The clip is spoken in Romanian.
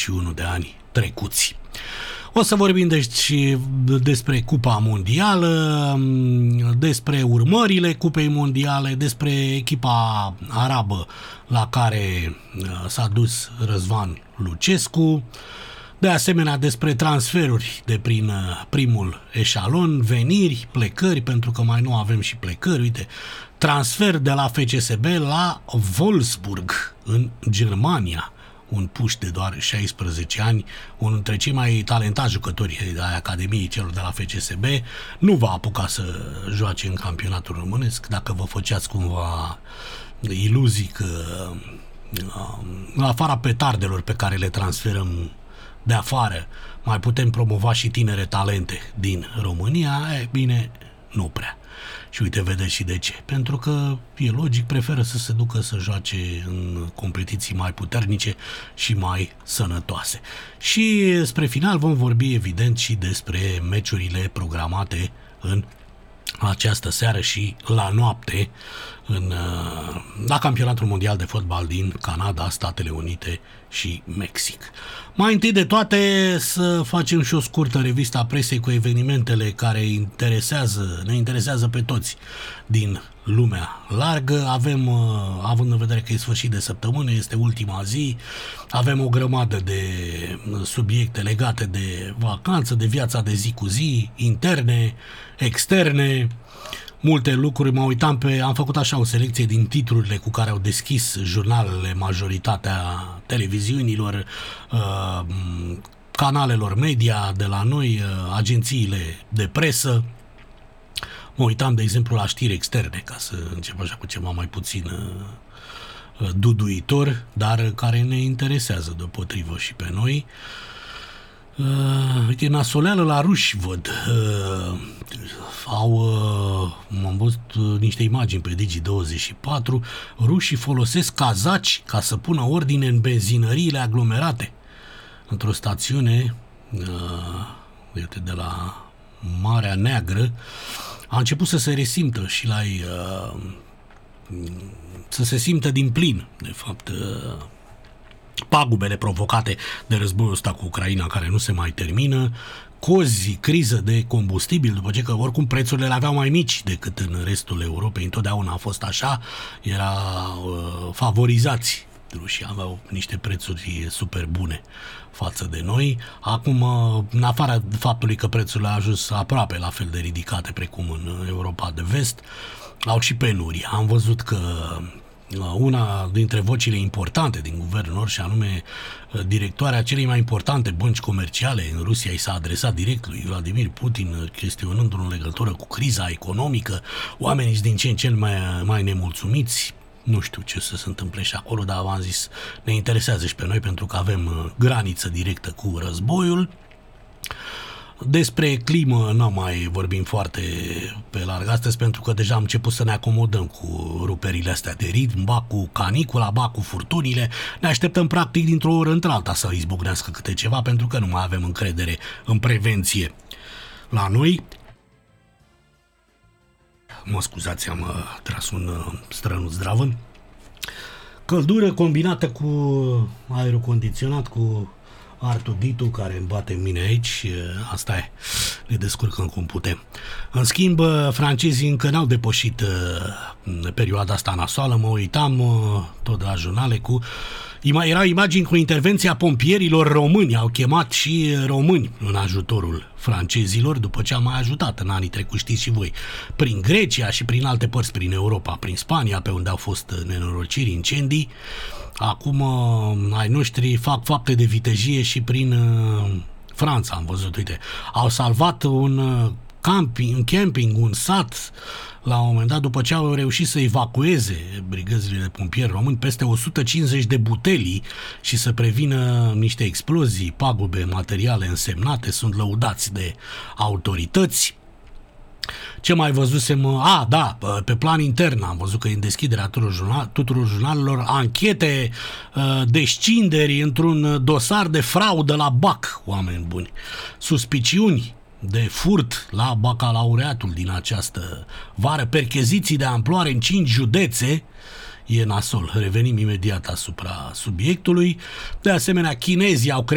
21 de ani trecuți. O să vorbim deci despre Cupa Mondială, despre urmările Cupei Mondiale, despre echipa arabă la care s-a dus Răzvan Lucescu, de asemenea despre transferuri de prin primul eșalon, veniri, plecări, pentru că mai nu avem și plecări. Uite, transfer de la FCSB la Wolfsburg în Germania. Un puș de doar 16 ani, unul dintre cei mai talentați jucători ai Academiei celor de la FCSB, nu va apuca să joace în campionatul românesc. Dacă vă făceați cumva iluzii că în afara petardelor pe care le transferăm de afară mai putem promova și tinere talente din România, bine, nu prea. Și uite, vedeți și de ce. Pentru că, e logic, preferă să se ducă să joace în competiții mai puternice și mai sănătoase. Și spre final vom vorbi, evident, și despre meciurile programate în această seară și la noapte la Campionatul Mondial de Fotbal din Canada, Statele Unite și Mexic. Mai întâi de toate să facem și o scurtă revistă a presei cu evenimentele care ne interesează pe toți din lumea largă. Avem, având în vedere că e sfârșit de săptămână, este ultima zi, avem o grămadă de subiecte legate de vacanță, de viața de zi cu zi, interne, externe, multe lucruri. Am făcut așa o selecție din titlurile cu care au deschis jurnalele majoritatea televiziunilor, canalelor media de la noi, agențiile de presă. Mă uitam, de exemplu, la știri externe, ca să încep așa cu ceva mai puțin duduitor, dar care ne interesează deopotrivă și pe noi. Uite, nasoleală la ruși, văd. Am văzut niște imagini pe Digi24. Rușii folosesc kazaci ca să pună ordine în benzinăriile aglomerate. Într-o stațiune uite, de la Marea Neagră a început să se resimtă și să se simtă din plin, de fapt, pagubele provocate de războiul ăsta cu Ucraina, care nu se mai termină, cozi, criză de combustibil, după ce că oricum prețurile le aveau mai mici decât în restul Europei, întotdeauna a fost așa, favorizați. Rușii aveau niște prețuri super bune față de noi. Acum, în afara faptului că prețurile au ajuns aproape la fel de ridicate precum în Europa de Vest, au și penurii. Am văzut că una dintre vocile importante din guvernul lor, și anume directoarea celei mai importante bănci comerciale în Rusia, i s-a adresat direct lui Vladimir Putin, chestionându-l în legătură cu criza economică. Oamenii sunt din ce în ce mai nemulțumiți. Nu știu ce să se întâmple și acolo, dar v-am zis, ne interesează și pe noi pentru că avem graniță directă cu războiul. Despre climă nu mai vorbim foarte pe larg astăzi, pentru că deja am început să ne acomodăm cu ruperile astea de ritm, ba cu canicula, ba cu furtunile. Ne așteptăm practic dintr-o oră într-alta să izbucnească câte ceva, pentru că nu mai avem încredere în prevenție la noi. Mă scuzați, am tras un strănuț zdravă. Căldură combinată cu aerul condiționat, cu Artuditul care îmi bate în mine aici, asta e, ne descurcăm cum putem. În schimb, francezii încă n-au depășit perioada asta nasoală. Mă uitam tot la jurnale erau imagini cu intervenția pompierilor români. Au chemat și români în ajutorul francezilor, după ce am mai ajutat în anii trecuți, știți și voi, prin Grecia și prin alte părți, prin Europa, prin Spania, pe unde au fost nenorociri, incendii. Acum ai noștri fac fapte de vitejie și prin Franța, am văzut, uite, au salvat un camping, un sat, la un moment dat, după ce au reușit să evacueze brigăzile de pompieri români peste 150 de butelii și să prevină niște explozii, pagube materiale însemnate, sunt lăudați de autorități. Ce mai văzusem? Pe plan intern am văzut că în deschiderea tuturor jurnalelor anchete, descinderi într-un dosar de fraudă la BAC, oameni buni. Suspiciuni de furt la bacalaureatul din această vară, percheziții de amploare în 5 județe. E nasol. Revenim imediat asupra subiectului. De asemenea, chinezii au